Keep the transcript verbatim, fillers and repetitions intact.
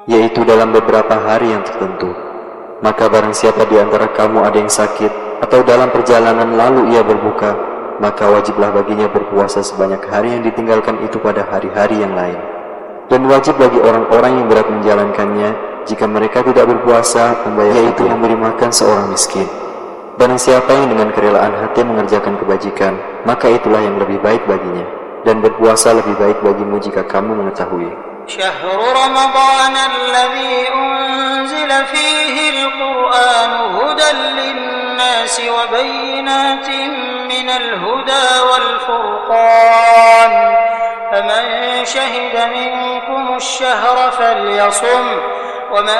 yaitu dalam beberapa hari yang tertentu. Maka barang siapa di antara kamu ada yang sakit atau dalam perjalanan lalu ia berbuka, maka wajiblah baginya berpuasa sebanyak hari yang ditinggalkan itu pada hari-hari yang lain. Dan wajib bagi orang-orang yang berat menjalankannya jika mereka tidak berpuasa membayar, yaitu memberi makan seorang miskin. Barang siapa yang dengan kerelaan hati mengerjakan kebajikan, maka itulah yang lebih baik baginya, dan berpuasa lebih baik bagimu jika kamu mengetahui. شهر رمضان الذي أنزل فيه القرآن هدى للناس وبينات من الهدى والفرقان فمن شهد منكم الشهر فليصم ومن